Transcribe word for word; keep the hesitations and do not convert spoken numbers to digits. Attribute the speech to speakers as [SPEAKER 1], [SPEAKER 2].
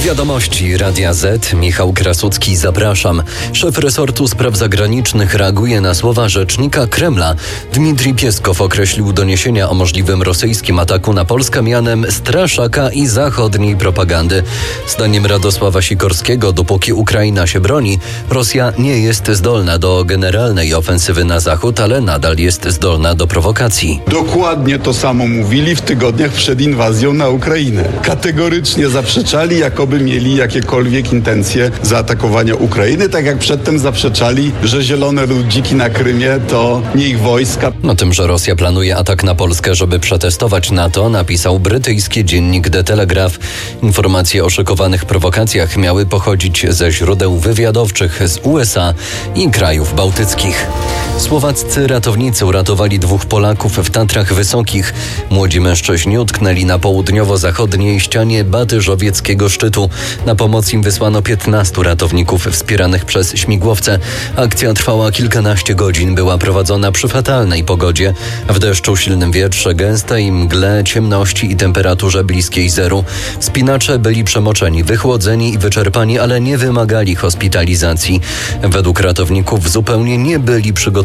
[SPEAKER 1] Wiadomości Radia Z. Michał Krasucki, zapraszam. Szef resortu spraw zagranicznych reaguje na słowa rzecznika Kremla. Dmitrij Pieskow określił doniesienia o możliwym rosyjskim ataku na Polskę mianem straszaka i zachodniej propagandy. Zdaniem Radosława Sikorskiego, dopóki Ukraina się broni, Rosja nie jest zdolna do generalnej ofensywy na zachód, ale nadal jest zdolna do prowokacji.
[SPEAKER 2] Dokładnie to samo mówili w tygodniach przed inwazją na Ukrainę. Kategorycznie zaprzeczali, jakoby mieli jakiekolwiek intencje zaatakowania Ukrainy, tak jak przedtem zaprzeczali, że zielone ludziki na Krymie to nie ich wojska.
[SPEAKER 1] O tym, że Rosja planuje atak na Polskę, żeby przetestować NATO, napisał brytyjski dziennik The Telegraph. Informacje o szykowanych prowokacjach miały pochodzić ze źródeł wywiadowczych z U S A i krajów bałtyckich. Słowaccy ratownicy uratowali dwóch Polaków w Tatrach Wysokich. Młodzi mężczyźni utknęli na południowo-zachodniej ścianie Batyżowieckiego szczytu. Na pomoc im wysłano piętnastu ratowników wspieranych przez śmigłowce. Akcja trwała kilkanaście godzin, była prowadzona przy fatalnej pogodzie. W deszczu, silnym wietrze, gęstej mgle, ciemności i temperaturze bliskiej zeru. Wspinacze byli przemoczeni, wychłodzeni i wyczerpani, ale nie wymagali hospitalizacji. Według ratowników zupełnie nie byli przygotowani